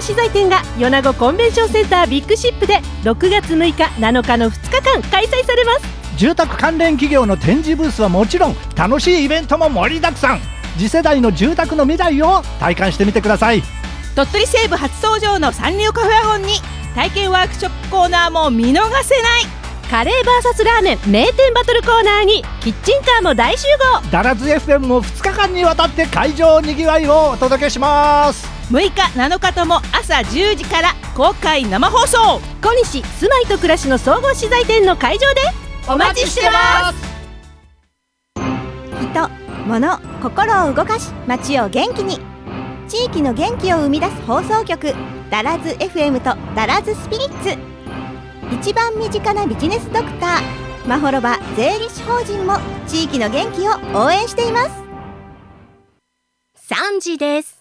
資材展が米子コンベンションセンタービッグシップで6月6日7日の2日間開催されます。 住宅関連企業の展示ブースはもちろん、楽しいイベントも盛りだくさん。次世代の住宅の未来を体感してみてください。 鳥取西部初登場のサンリオカフェワゴンに体験ワークショップコーナーも見逃せない。 カレー VS ラーメン名店バトルコーナーにキッチンカーも大集合。 ダラズ FM も2日間にわたって会場にぎわいをお届けします。 6日7日とも朝10時から公開生放送。 小西住まいと暮らしの総合資材店の会場でお待ちしてます。 人、物、心を動かし街を元気に、地域の元気を生み出す放送局ダラズ FM とダラズスピリッツ。一番身近なビジネスドクターまほろば税理士法人も地域の元気を応援しています。 3時です。